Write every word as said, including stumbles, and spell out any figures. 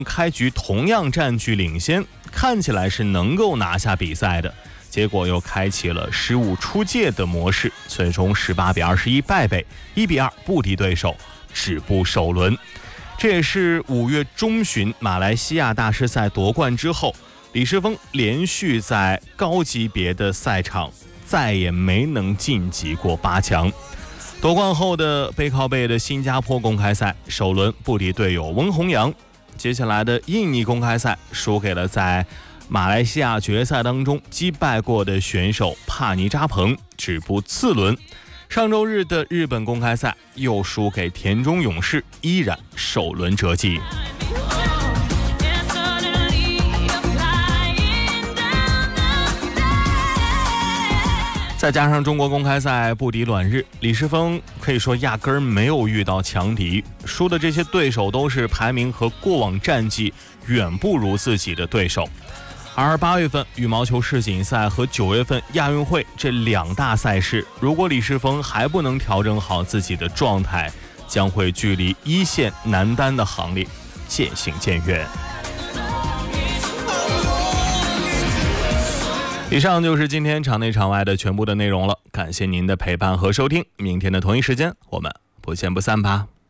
开局同样占据领先，看起来是能够拿下比赛的，结果又开启了失误出界的模式，最终十八比二十一败北，一比二不敌对手，止步首轮。这也是五月中旬马来西亚大师赛夺冠之后，李世峰连续在高级别的赛场再也没能晋级过八强。夺冠后的背靠背的新加坡公开赛首轮不敌队友温宏洋，接下来的印尼公开赛输给了在马来西亚决赛当中击败过的选手帕尼扎彭，止步次轮。上周日的日本公开赛又输给田中勇士，依然首轮折戟。再加上中国公开赛不敌阮日，李世峰可以说压根儿没有遇到强敌，输的这些对手都是排名和过往战绩远不如自己的对手。而八月份羽毛球世锦赛和九月份亚运会这两大赛事，如果李世峰还不能调整好自己的状态，将会距离一线男单的行列渐行渐远。以上就是今天场内场外的全部的内容了，感谢您的陪伴和收听，明天的同一时间我们不见不散吧。